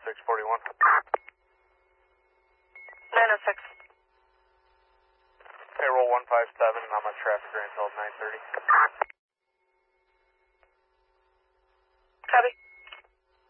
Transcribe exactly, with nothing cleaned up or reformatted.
six forty-one. nine oh six. Payroll one five seven, and I'm on traffic range till nine thirty.